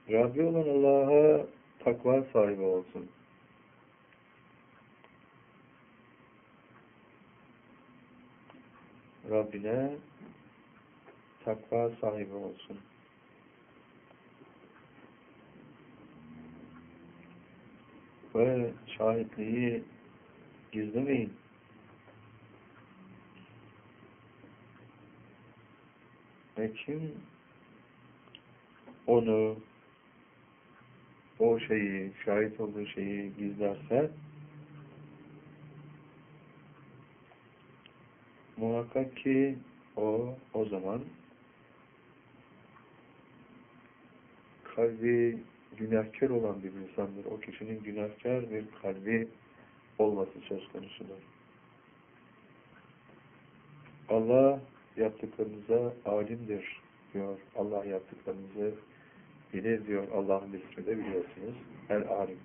Rabbi olan Allah'a takva sahibi olsun. Rabbine takva sahibi olsun. Ve şahitliği gizlemeyin. Ve kim onu, o şeyi, şahit olduğu şeyi gizlerse muhakkak ki o zaman kalbi günahkar olan bir insandır. O kişinin günahkar bir kalbi olması söz konusudur. Allah yaptıklarınıza alimdir diyor. Allah yaptıklarınızı bilir diyor. Allah'ın ismini biliyorsunuz. El-Alim.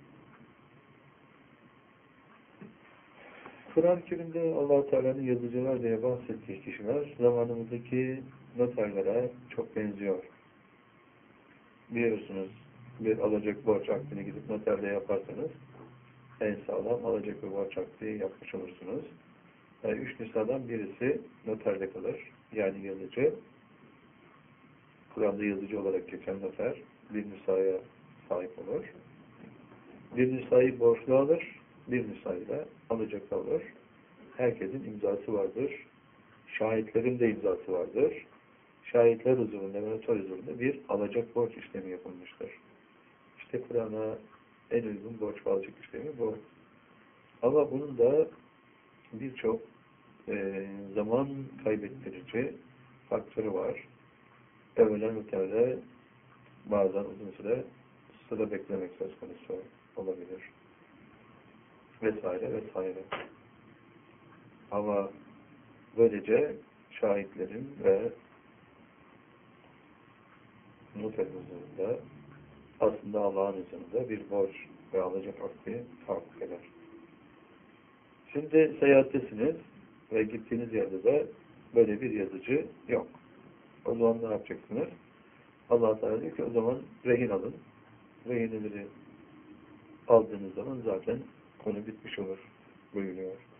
Kur'an-ı Kerim'de Allah-u Teala'nın yazıcılar diye bahsettiği kişiler zamanımızdaki noterlere çok benziyor. Biliyorsunuz, bir alacak borç akdini gidip noterde yaparsanız en sağlam alacak ve borç akdi yapmış olursunuz. Yani 3 nisadan birisi noterde kalır. Yani yazıcı. Kur'an'da yazıcı olarak geçen noter bir nisaya sahip olur. Bir nisayı borçlu alır, bir nisayı da alacak alır. Herkesin imzası vardır. Şahitlerin de imzası vardır. Şahitler huzurunda ve noter huzurunda bir alacak borç işlemi yapılmıştır. İşte Kur'an'a en uygun borç ve alacak işlemi bu. Ama bunun da birçok zaman kaybettirici faktörü var. Evvela noterle bazen uzun süre sıra beklemek söz konusu olabilir. Vesaire vesaire. Ama böylece şahitlerin ve noter huzurunda aslında Allah'ın huzurunda bir borç ve alacak akdi tahakkuk eder. Şimdi seyahattesiniz ve gittiğiniz yerde de böyle bir yazıcı yok. O zaman ne yapacaksınız? Allah Teala diyor ki o zaman rehin alın. Rehinleri aldığınız zaman zaten konu bitmiş olur buyuruyor.